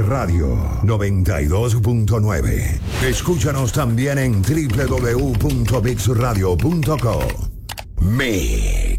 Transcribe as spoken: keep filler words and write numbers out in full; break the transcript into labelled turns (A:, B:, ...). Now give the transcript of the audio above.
A: Radio noventa y dos punto nueve. Escúchanos también en doble u doble u doble u punto mix radio punto co. Mix.